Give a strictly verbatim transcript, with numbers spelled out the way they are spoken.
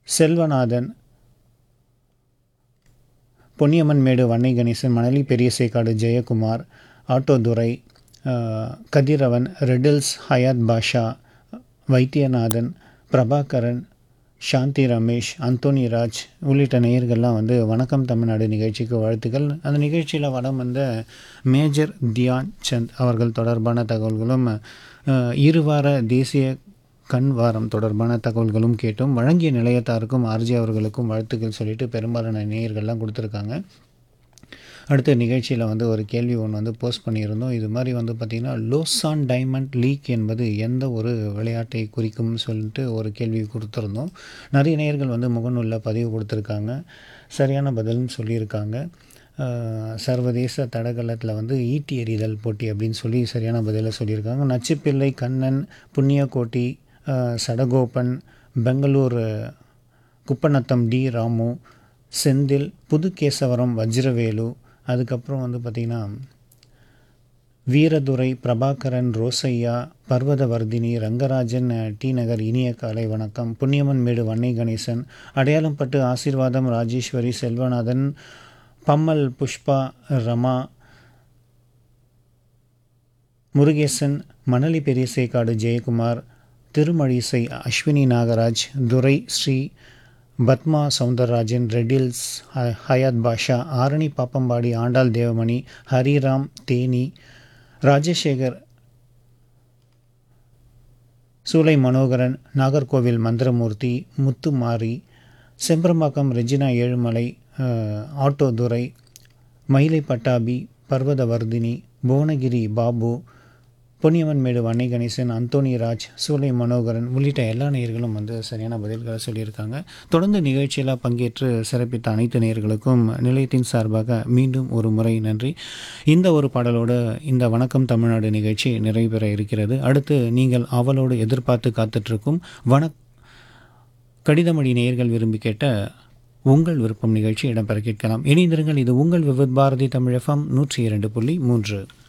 செல்வநாதன், பொன்னியம்மன் மேடு வன்னை கணேசன், மணலி பெரியசேக்காடு ஜெயக்குமார், ஆட்டோதுரை, கதிரவன், riddles Hyatt பாஷா, வைத்தியநாதன், பிரபாகரன், சாந்தி ரமேஷ், அந்தோனிராஜ் உள்ளிட்ட நேயர்கள்லாம் வந்து வணக்கம் தமிழ்நாடு நிகழ்ச்சிக்கு வாழ்த்துக்கள். அந்த நிகழ்ச்சியில் வடம் வந்த மேஜர் தியான் சந்த் அவர்கள் தொடர்பான தகவல்களும் இருவார தேசிய கண் வாரம் தொடர்பான தகவல்களும் கேட்டோம். வழங்கிய நிலையத்தாருக்கும் ஆர்ஜி அவர்களுக்கும் வாழ்த்துக்கள் சொல்லிட்டு பெரும்பாலான நேயர்கள்லாம் கொடுத்துருக்காங்க. அடுத்த நிகழ்ச்சியில் வந்து ஒரு கேள்வி ஒன்று வந்து போஸ்ட் பண்ணியிருந்தோம். இது மாதிரி வந்து பார்த்திங்கன்னா லோசான் டைமண்ட் லீக் என்பது எந்த ஒரு விளையாட்டை குறிக்கும்னு சொல்லிட்டு ஒரு கேள்வி கொடுத்துருந்தோம். நிறைய நேயர்கள் வந்து முகநூலில் பதிவு கொடுத்துருக்காங்க. சரியான பதில்னு சொல்லியிருக்காங்க. சர்வதேச தடகளத்தில் வந்து ஈட்டி எறிதல் போட்டி அப்படின்னு சொல்லி சரியான பதிலை சொல்லியிருக்காங்க. நச்சுப்பிள்ளை கண்ணன், புண்ணியகோட்டி, சடகோபன், பெங்களூர் குப்பநத்தம் டி ராமு, செந்தில், புதுகேசவரம் வஜ்ரவேலு, அதுக்கப்புறம் வந்து பார்த்திங்கன்னா வீரதுரை, பிரபாகரன், ரோசையா, பர்வதவர்தினி, ரங்கராஜன், டி நகர் இனிய காலை வணக்கம், புண்ணியம்மன் மேடு வன்னை கணேசன், அடையாளம்பட்டு ஆசீர்வாதம், ராஜேஸ்வரி, செல்வநாதன், பம்மல் புஷ்பா, ரமா, முருகேசன், மணலி பெரியசேக்காடு ஜெயக்குமார், திருமழிசை அஸ்வினி நாகராஜ், துரை ஸ்ரீ, பத்மா சவுந்தரராஜன், ரெடில்ஸ் ஹயாத் பாஷா, ஆரணி பாப்பம்பாடி ஆண்டாள் தேவமணி, ஹரிராம் தேனி, ராஜசேகர், சூலை மனோகரன், நாகர்கோவில் மந்திரமூர்த்தி, முத்துமாரி, செம்பரம்பாக்கம் ரெஜினா ஏழுமலை, ஆட்டோ துரை, மயிலை பட்டாபி, பர்வதவர்தினி, புவனகிரி பாபு, பொன்னியம்மன் மேடு வன்னை கணேசன், அந்தோனிராஜ், சூலை மனோகரன் உள்ளிட்ட எல்லா நேயர்களும் வந்து சரியான பதில்களை சொல்லியிருக்காங்க. தொடர்ந்து நிகழ்ச்சியில் பங்கேற்று சிறப்பித்த அனைத்து நேயர்களுக்கும் நிலையத்தின் சார்பாக மீண்டும் ஒரு முறை நன்றி. இந்த ஒரு பாடலோடு இந்த வணக்கம் தமிழ்நாடு நிகழ்ச்சி நிறைவு பெற இருக்கிறது. அடுத்து நீங்கள் அவளோடு எதிர்பார்த்து காத்துட்ருக்கும் வண கடிதமொழி நேயர்கள் விரும்பி கேட்ட உங்கள் விருப்பம் நிகழ்ச்சி இடம்பெற கேட்கலாம். இணைந்திருங்கள். இது உங்கள் விவித் பாரதி தமிழ் எஃப்எம் நூற்றி இரண்டு புள்ளி மூன்று.